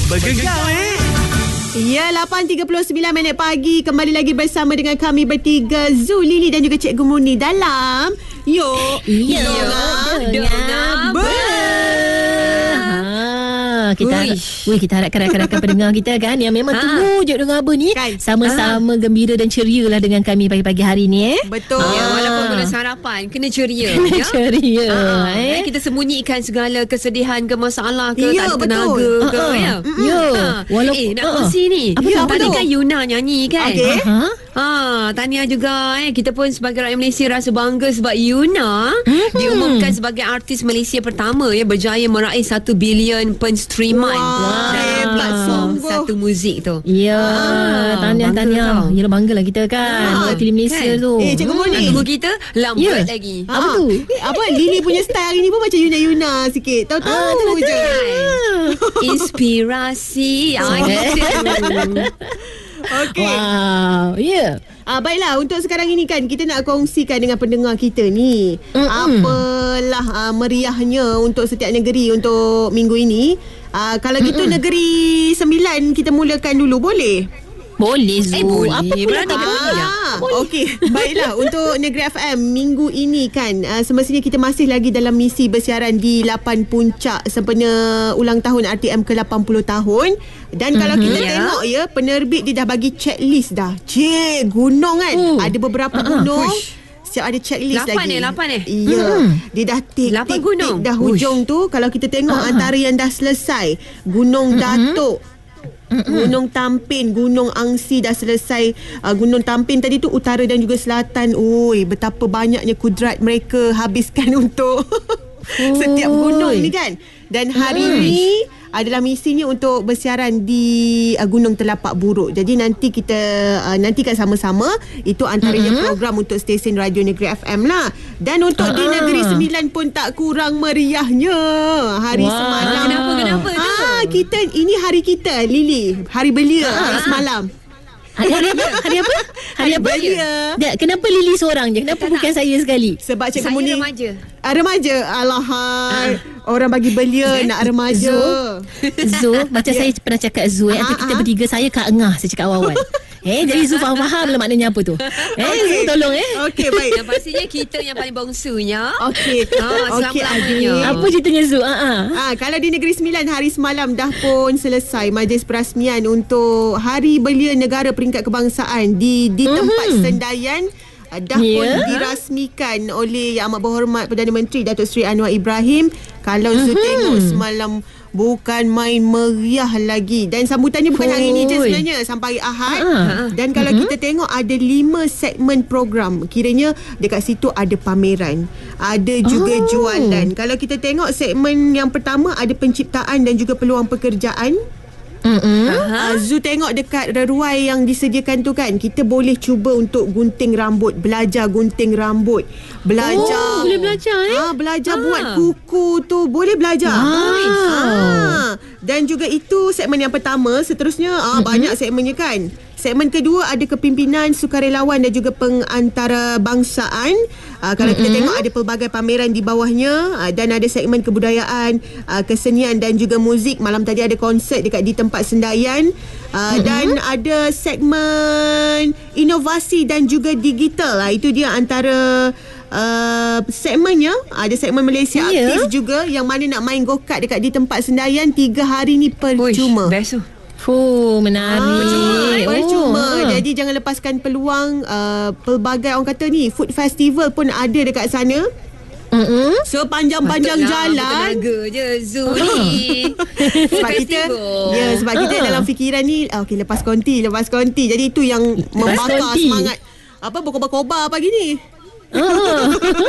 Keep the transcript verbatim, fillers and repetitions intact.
Bergegar eh. Ya, lapan tiga puluh sembilan minit pagi. Kembali lagi bersama dengan kami bertiga, Zu, Lily dan juga Cikgu Muni dalam Yuk Ya, Dengar Ber. Kita harap, weh, kita harapkan rakan-rakan pendengar kita kan yang memang Ha. tunggu je dengar apa ni Kan? sama-sama gembira dan ceria lah dengan kami pagi-pagi hari ni eh. Betul. Ya, walaupun belum sarapan, kena ceria. Kena ya? ceria Ah, eh. eh, kita sembunyikan segala kesedihan ke masalah ke, Ya, tak ada betul. tenaga ke Ah, ah. ya. Ya, Ah, walaupun- eh nak ah, ah. kongsi ni. Apa Ya, tu, apa tadi tu? kan Yuna nyanyi kan. Okey. Ha? Ha, tahniah juga eh. Kita pun sebagai rakyat Malaysia rasa bangga sebab Yuna Mhm. diumumkan sebagai artis Malaysia pertama ya berjaya meraih satu bilion penstreaman Wah, dalam hebat platform sungguh. satu muzik tu. Ya, Ah, tahniah-tahniah. bangga tau. Yalah, banggalah kita kan. Ah, Buat film Malaysia kan? tu. Eh, Cikgu Muni. Nak tunggu kita lambat Ya. lagi. Apa tu? Eh, apa Lily punya style hari ni pun macam Yuna-Yuna sikit. Tahu-tahu je. Inspirasi. Ah, gitu. Okey. Wow, ya. Yeah. Ah, baiklah, untuk sekarang ini kan kita nak kongsikan dengan pendengar kita ni Mm-mm. apalah ah, meriahnya untuk setiap negeri untuk minggu ini. Ah, kalau gitu negeri sembilan kita mulakan dulu, boleh? Boleh Zu. Eh, boleh. Apa pula tak boleh? Ah, okey. Baiklah, untuk Negeri F M minggu ini kan uh, semestinya kita masih lagi dalam misi bersiaran di lapan puncak sempena ulang tahun R T M ke lapan puluh tahun. Dan kalau Mhm. kita Ya. tengok ya, penerbit dia dah bagi checklist dah. Cik, gunung kan. Oh. Ada beberapa Ah, ah. gunung. Uish. Siap ada checklist Lapan lagi. eh, lapan eh? Iya. Hmm. Dia dah tik, Lapan tik, gunung? tik dah hujung tu. Kalau kita tengok Ah. antara yang dah selesai, Gunung Datuk, Gunung Tampin, Gunung Angsi dah selesai. uh, Gunung Tampin tadi tu utara dan juga selatan. Oi, betapa banyaknya kudrat mereka habiskan untuk setiap gunung ni kan. Dan hari ni adalah misinya untuk bersiaran di uh, Gunung Telapak Buruk. Jadi nanti kita uh, nantikan sama-sama. Itu antaranya mm-hmm. program untuk stesen Radio Negeri F M lah. Dan untuk di Ah. Negeri Sembilan pun tak kurang meriahnya. Hari Wah. semalam. Kenapa, kenapa tu? Ah, kita ini hari kita, Lily. Hari belia, hari semalam. Hari, hari apa? Hari apa? Hari apa? belia. Tak, kenapa Lily seorang je? Kenapa Tak, bukan tak. saya sekali? Sebab Cikgu Saya Muni remaja. Ah, remaja. Alahai. Orang bagi belia nak remaja. Zu, macam saya pernah cakap Zu, eh, Ah, antara kita ah. bertiga saya Kak Engah, saya cakap awal-awal. Eh, jadi Zu faham-faham lah maknanya apa tu. Eh, Zu tolong eh. Okey, baik. Yang pastinya kita yang paling bongsunya. Okey. Ah, Okey, selama-lamanya. Adik. Apa ceritanya Zu? Ah, ah. Ah, kalau di Negeri Sembilan hari semalam dah pun selesai majlis perasmian untuk Hari Belia Negara Peringkat Kebangsaan di di tempat Mhm. Sendayan. Uh, dah Ya. pun dirasmikan oleh Yang Amat Berhormat Perdana Menteri Datuk Seri Anwar Ibrahim. Kalau Zu Mhm. tengok semalam bukan main meriah lagi. Dan sambutannya bukan hari ini je Oi. sebenarnya, sampai hari Ahad. Ah. Dan kalau kita tengok ada lima segmen program. Kiranya dekat situ ada pameran, ada juga Oh. jualan. Kalau kita tengok segmen yang pertama ada penciptaan dan juga peluang pekerjaan. Mm-mm. Uh, Zu tengok dekat reruai yang disediakan tu kan, kita boleh cuba untuk gunting rambut, belajar gunting rambut, belajar. Oh, boleh belajar, eh? Ah, belajar Ah. buat kuku tu boleh belajar. Wow. Ah. Dan juga itu segmen yang pertama. Seterusnya ah, mm-hmm. banyak segmennya kan. Segmen kedua ada kepimpinan, sukarelawan dan juga pengantarbangsaan. Uh, kalau mm-hmm. kita tengok ada pelbagai pameran di bawahnya, uh, dan ada segmen kebudayaan, uh, kesenian dan juga muzik. Malam tadi ada konsert dekat di tempat Sendayan. Uh, mm-hmm. Dan ada segmen inovasi dan juga digital. Uh, itu dia antara Uh, segmennya. Ada segmen Malaysia Ya. Aktif juga, yang mana nak main go-kart dekat di tempat Sendayan. Tiga hari ni percuma. Uish, best tu. Fuh, menarik. Ah, percuma. Oh, ah. Jadi jangan lepaskan peluang. uh, Pelbagai orang kata ni food festival pun ada dekat sana. Mm-mm. So panjang-panjang jalan. Bertenaga je Zu ni. Sebab kita Festival. Ya sebab kita Ah. dalam fikiran ni, ah, okey, lepas konti, lepas konti. Jadi itu yang membakar konti. semangat apa berkobar-kobar pagi ni. Ah.